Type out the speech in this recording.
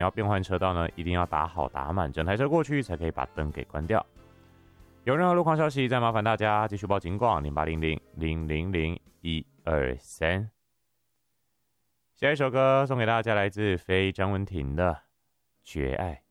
要变换车道呢，一定要打好打满，整台车过去才可以把灯给关掉。有任何路况消息，再麻烦大家继续报警广0800-000-123。下一首歌送给大家，来自非张文婷的《绝爱》。